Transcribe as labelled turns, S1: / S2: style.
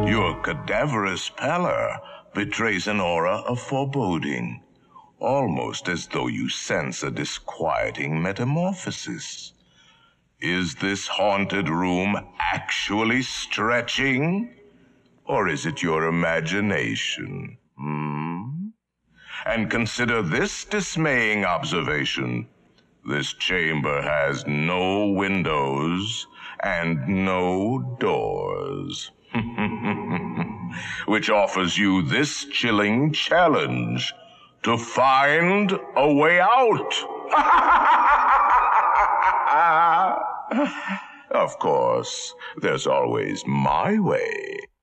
S1: Your cadaverous pallor betrays an aura of foreboding, almost as though you sense a disquieting metamorphosis. Is this haunted room actually stretching? Or is it your imagination? And consider this dismaying observation. This chamber has no windows and no doors. Which offers you this chilling challenge to find a way out. Of course, there's always my way.